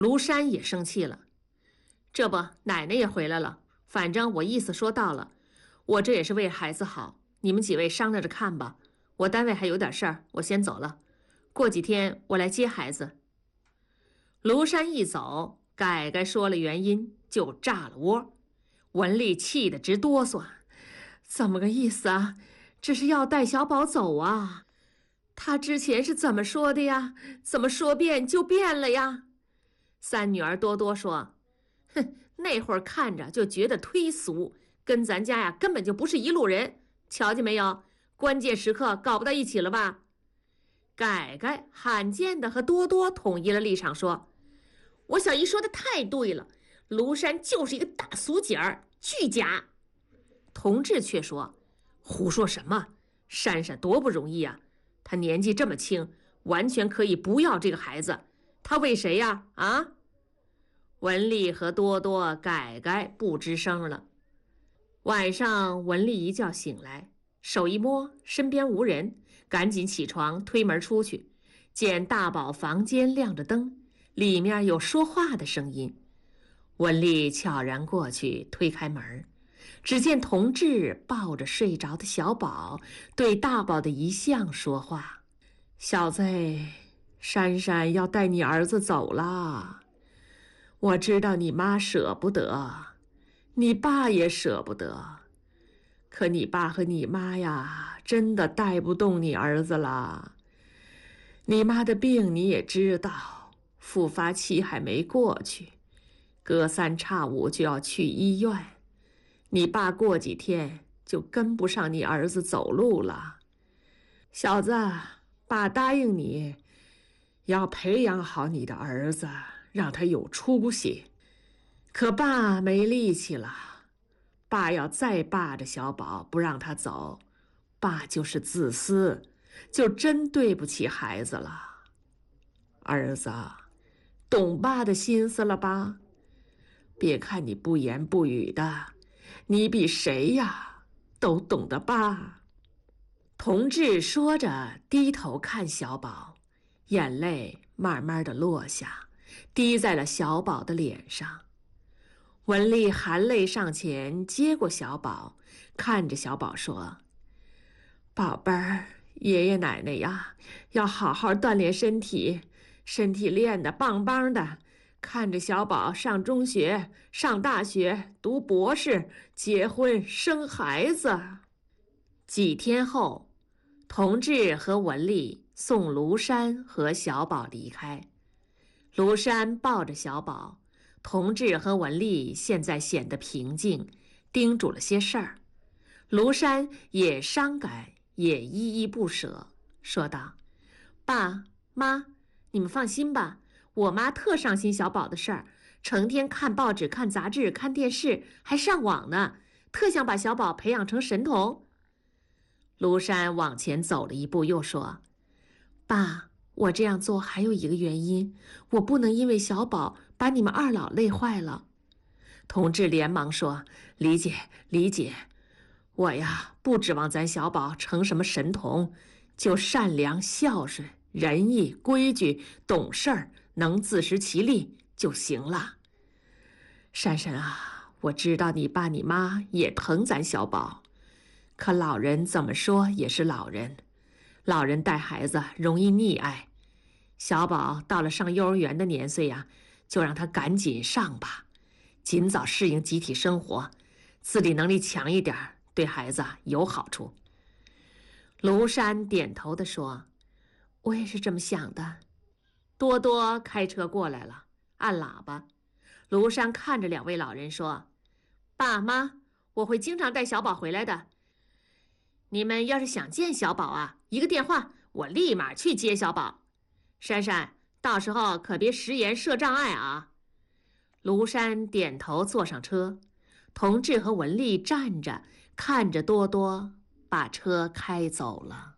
庐山也生气了，这不，奶奶也回来了，反正我意思说到了，我这也是为孩子好，你们几位商量着看吧。我单位还有点事儿，我先走了，过几天我来接孩子。庐山一走，改改说了原因，就炸了窝。文丽气得直哆嗦，怎么个意思啊？这是要带小宝走啊？他之前是怎么说的呀？怎么说变就变了呀？三女儿多多说，哼，那会儿看着就觉得忒俗，跟咱家呀根本就不是一路人。瞧见没有，关键时刻搞不到一起了吧？改改罕见的和多多统一了立场，说：“我小姨说的太对了，庐山就是一个大俗景儿，巨假。”同志却说：“胡说什么？珊珊多不容易啊！她年纪这么轻，完全可以不要这个孩子。她为谁呀？啊？”文丽和多多、改改不吱声了。晚上，文丽一觉醒来，手一摸，身边无人，赶紧起床推门出去，见大宝房间亮着灯，里面有说话的声音。文丽悄然过去推开门，只见同志抱着睡着的小宝，对大宝的遗像说话：“小子，珊珊要带你儿子走了。我知道你妈舍不得，你爸也舍不得，可你爸和你妈呀，真的带不动你儿子了。你妈的病你也知道，复发期还没过去，隔三差五就要去医院。你爸过几天就跟不上你儿子走路了。小子，爸答应你，要培养好你的儿子，让他有出息。可爸没力气了，爸要再霸着小宝不让他走，爸就是自私，就真对不起孩子了。儿子，懂爸的心思了吧？别看你不言不语的，你比谁呀都懂得爸。”同志说着，低头看小宝，眼泪慢慢的落下，滴在了小宝的脸上。文丽含泪上前接过小宝，看着小宝说：“宝贝儿，爷爷奶奶呀，要好好锻炼身体，身体练得棒棒的，看着小宝上中学、上大学、读博士、结婚生孩子。”几天后，同志和文丽送庐山和小宝离开。庐山抱着小宝，同志和文丽现在显得平静，叮嘱了些事儿。庐山也伤感，也依依不舍，说道：“爸妈，你们放心吧，我妈特上心小宝的事儿，成天看报纸、看杂志、看电视，还上网呢，特想把小宝培养成神童。”庐山往前走了一步，又说：“爸，我这样做还有一个原因，我不能因为小宝把你们二老累坏了。”同志连忙说：“理解理解，我呀不指望咱小宝成什么神童，就善良孝顺、仁义、规矩、懂事儿，能自食其力就行了。珊珊啊，我知道你爸你妈也疼咱小宝，可老人怎么说也是老人，老人带孩子容易溺爱。小宝到了上幼儿园的年岁呀，就让他赶紧上吧，尽早适应集体生活，自理能力强一点，对孩子有好处。”庐山点头地说：“我也是这么想的。”多多开车过来了，按喇叭。庐山看着两位老人说：“爸妈，我会经常带小宝回来的。你们要是想见小宝啊，一个电话，我立马去接小宝。珊珊，到时候可别食言设障碍啊。”庐山点头坐上车，同志和文丽站着看着多多把车开走了。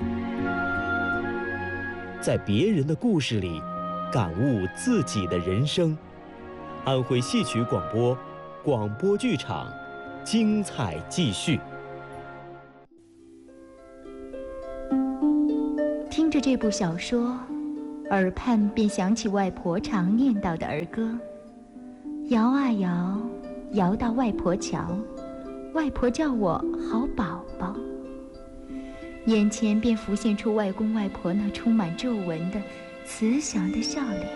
在别人的故事里感悟自己的人生。安徽戏曲广播，广播剧场，精彩继续。 听着这部小说， 耳畔便响起外婆常念叨的儿歌：摇啊摇，摇到外婆桥，外婆叫我好宝宝。眼前便浮现出外公外婆那充满皱纹的慈祥的笑脸。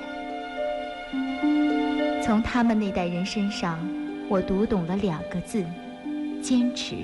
从他们那代人身上，我读懂了2个字：坚持。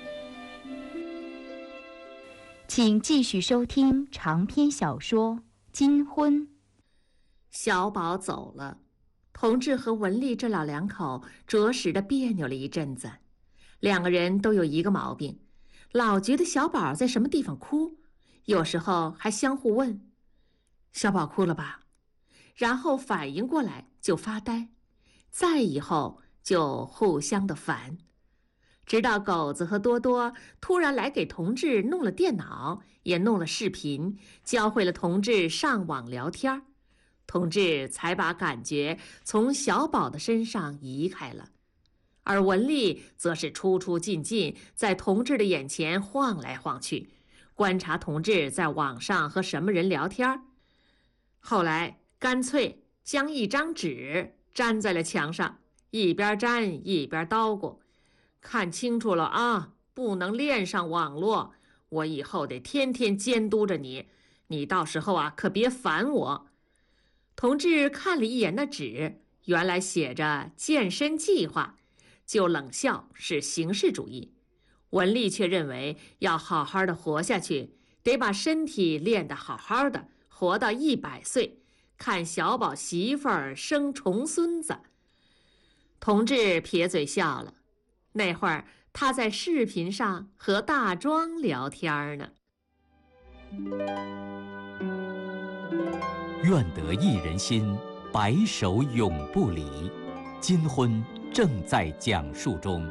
请继续收听长篇小说《金婚》。 小宝走了，同志和文丽这老两口着实的别扭了一阵子。2个人都有一个毛病，老觉得小宝在什么地方哭，有时候还相互问：小宝哭了吧？然后反应过来就发呆，再以后就互相的烦。直到狗子和多多突然来给同志弄了电脑，也弄了视频，教会了同志上网聊天，同志才把感觉从小宝的身上移开了。而文丽则是出出进进，在同志的眼前晃来晃去，观察同志在网上和什么人聊天。后来干脆将一张纸粘在了墙上，一边粘一边叨咕：看清楚了啊，不能连上网络，我以后得天天监督着你，你到时候啊可别烦我。同志看了一眼那纸，原来写着健身计划，就冷笑是形式主义。文丽却认为要好好的活下去，得把身体练得好好的，活到100岁，看小宝媳妇儿生重孙子。同志撇嘴笑了，那会儿他在视频上和大庄聊天呢。 愿得一人心，白首永不离。金婚正在讲述中。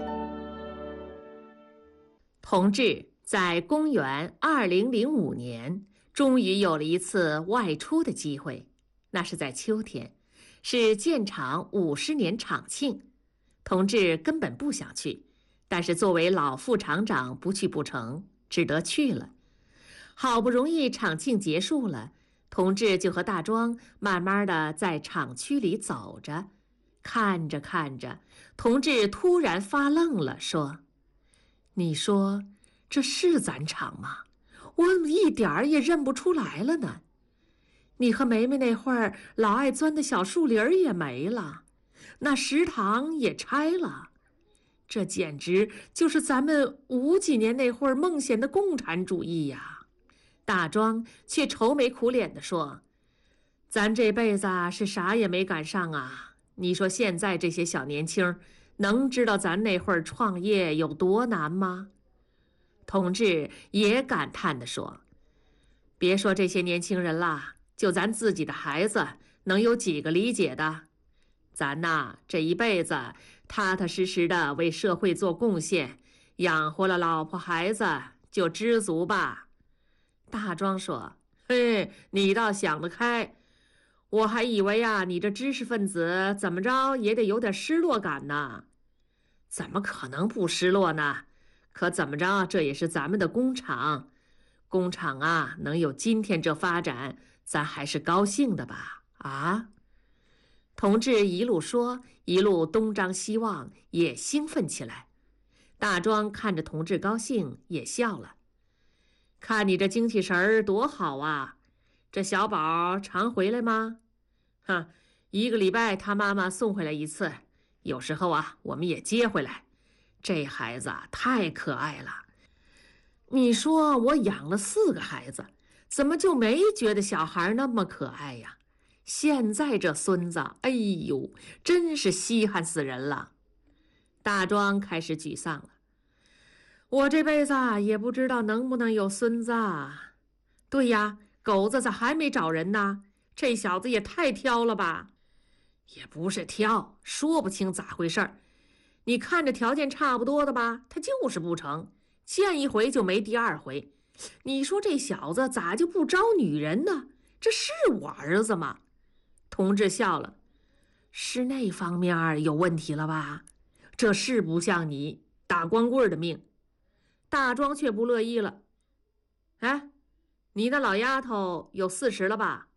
同志在公元2005年终于有了一次外出的机会，那是在秋天，是建厂50年厂庆。同志根本不想去，但是作为老副厂长不去不成，只得去了。好不容易厂庆结束了，同志就和大庄慢慢的在厂区里走着，看着看着，同志突然发愣了，说：你说这是咱厂吗？我怎么一点儿也认不出来了呢？你和梅梅那会儿老爱钻的小树林也没了，那食堂也拆了，这简直就是咱们50几年那会儿梦想的共产主义呀！大庄却愁眉苦脸地说：咱这辈子是啥也没赶上啊！你说现在这些小年轻能知道咱那会儿创业有多难吗？同志也感叹地说：别说这些年轻人啦，就咱自己的孩子能有几个理解的？咱呐，这一辈子踏踏实实的为社会做贡献，养活了老婆孩子就知足吧。大庄说：嘿，你倒想得开，我还以为啊，你这知识分子怎么着也得有点失落感呢。怎么可能不失落呢？可怎么着，这也是咱们的工厂，工厂啊能有今天这发展，咱还是高兴的吧？啊？同志一路说，一路东张西望，也兴奋起来。大庄看着同志高兴，也笑了。看你这精气神儿多好啊！这小宝常回来吗？哼，1个礼拜他妈妈送回来1次，有时候啊我们也接回来。这孩子啊太可爱了。你说我养了4个孩子，怎么就没觉得小孩那么可爱呀？现在这孙子，哎呦，真是稀罕死人了。大庄开始沮丧了。我这辈子也不知道能不能有孙子啊。对呀，狗子咋还没找人呢？这小子也太挑了吧？也不是挑，说不清咋回事儿。你看着条件差不多的吧，他就是不成，见一回就没第2回。你说这小子咋就不招女人呢？这是我儿子吗？同志笑了，是那方面有问题了吧？这是不像你打光棍的命。大庄却不乐意了。哎，你那老丫头有40了吧？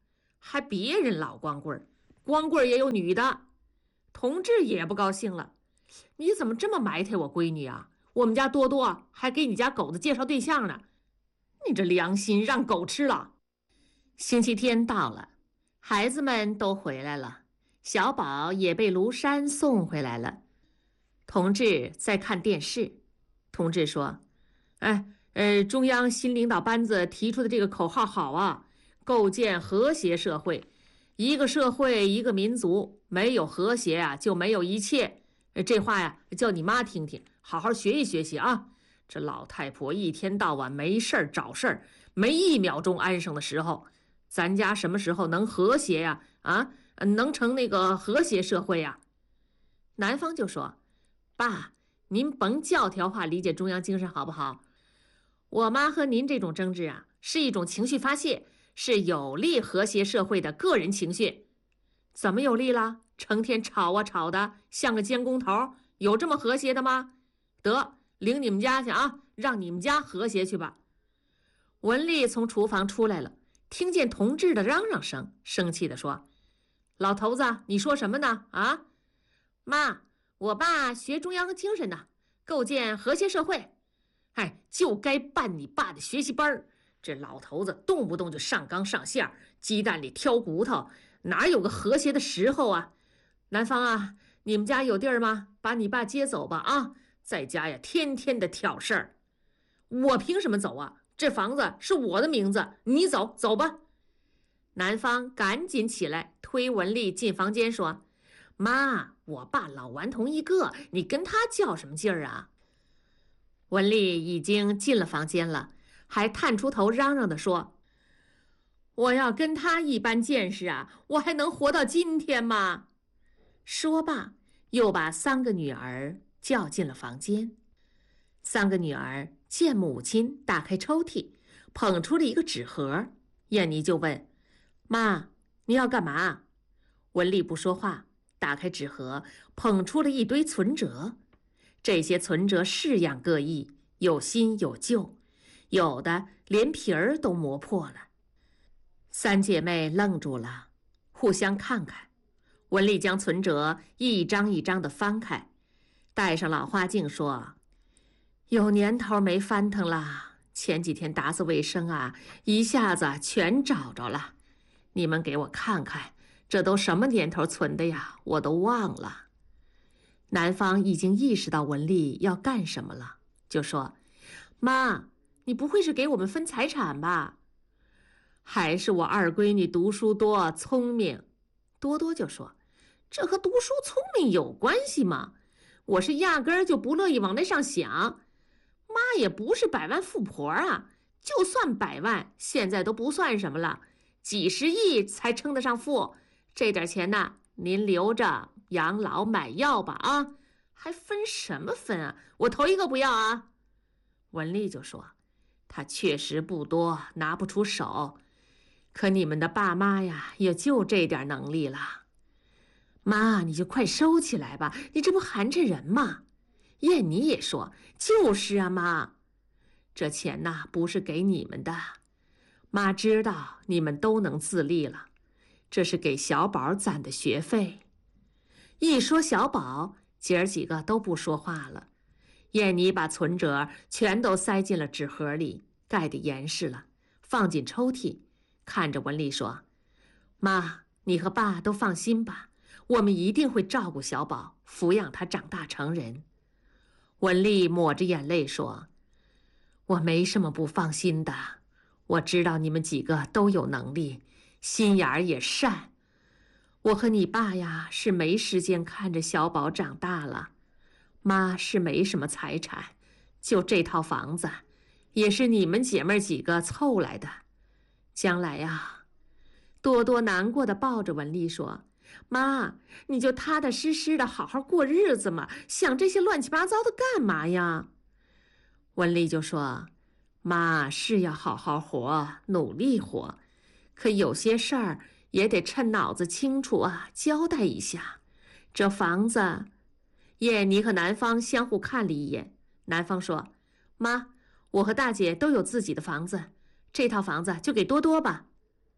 还别人老光棍儿，光棍儿也有女的。同志也不高兴了，你怎么这么埋汰我闺女啊？我们家多多还给你家狗子介绍对象呢，你这良心让狗吃了。星期天到了，孩子们都回来了，小宝也被庐山送回来了。同志在看电视，同志说：“中央新领导班子提出的这个口号好啊，构建和谐社会，一个社会一个民族，没有和谐啊就没有一切。这话呀，叫你妈听听，好好学习学习啊。这老太婆一天到晚没事儿找事儿，没一秒钟安生的时候，咱家什么时候能和谐呀？能成那个和谐社会呀？”男方就说：“爸，您甭教条化理解中央精神好不好？我妈和您这种争执啊，是一种情绪发泄，是有利和谐社会的个人情绪。怎么有利了？成天吵啊吵的，像个监工头，有这么和谐的吗？得，领你们家去啊，让你们家和谐去吧。”文丽从厨房出来了，听见同志的嚷嚷声，生气地说：“老头子，你说什么呢？啊？妈，我爸学中央精神呢，构建和谐社会。就该办你爸的学习班。这老头子动不动就上纲上线，鸡蛋里挑骨头，哪有个和谐的时候啊？南方啊，你们家有地儿吗？把你爸接走吧啊！在家呀，天天的挑事儿。我凭什么走啊？这房子是我的名字，你走吧。”南方赶紧起来推文丽进房间说：“妈，我爸老顽童一个，你跟他较什么劲儿啊？”文丽已经进了房间了，还探出头嚷嚷地说：“我要跟他一般见识啊，我还能活到今天吗？”说罢，又把3个女儿叫进了房间。3个女儿见母亲打开抽屉，捧出了一个纸盒，燕妮就问：“妈，你要干嘛？”文丽不说话，打开纸盒，捧出了一堆存折。这些存折式样各异，有新有旧，有的连皮儿都磨破了。3姐妹愣住了，互相看看。文丽将存折一张一张地翻开，戴上老花镜说：“有年头没翻腾了，前几天打扫卫生啊，一下子全找着了。你们给我看看，这都什么年头存的呀？我都忘了。”男方已经意识到文丽要干什么了，就说：“妈，你不会是给我们分财产吧？”还是我二闺女读书多，聪明。多多就说：“这和读书聪明有关系吗？我是压根儿就不乐意往那上想。妈也不是百万富婆啊，就算100万，现在都不算什么了，几十亿才称得上富。这点钱呢，您留着养老买药吧啊，还分什么分啊？我头一个不要啊。”文丽就说：“她确实不多，拿不出手，可你们的爸妈呀，也就这点能力了。妈，你就快收起来吧，你这不寒碜人吗？”燕妮也说：“就是啊，妈，这钱呐，不是给你们的，妈知道你们都能自立了，这是给小宝攒的学费。”一说小宝，姐儿几个都不说话了。燕妮把存折全都塞进了纸盒里，盖得严实了，放进抽屉，看着文丽说：“妈，你和爸都放心吧，我们一定会照顾小宝，抚养他长大成人。”文丽抹着眼泪说：“我没什么不放心的，我知道你们几个都有能力，心眼儿也善。我和你爸呀，是没时间看着小宝长大了。妈是没什么财产，就这套房子，也是你们姐妹几个凑来的。将来呀……”多多难过的抱着文丽说：“妈，你就踏踏实实的好好过日子嘛，想这些乱七八糟的干嘛呀？”文丽就说：“妈是要好好活，努力活，可有些事儿也得趁脑子清楚啊，交代一下。这房子……”燕妮和南方相互看了一眼，南方说：“妈，我和大姐都有自己的房子，这套房子就给多多吧。”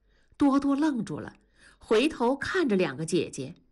多多愣住了，回头看着两个姐姐。